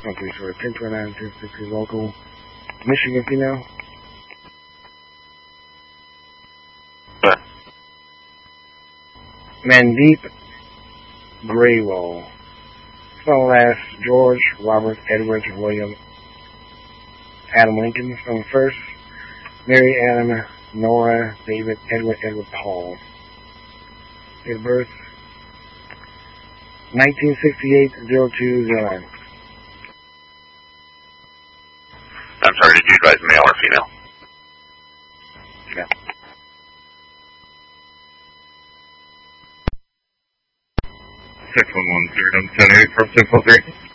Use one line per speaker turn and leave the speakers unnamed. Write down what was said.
Okay, sorry, 1029, 1060 local. Michigan female.
What?
Mandeep Graywall. Spell last George, Robert, Edward, William, Adam Lincoln. Spell first Mary, Adam, Nora, David, Edward, Paul. Date of birth 1968-0209.
I'm sorry, did you advise male or female?
Yeah.
611-078 from 603.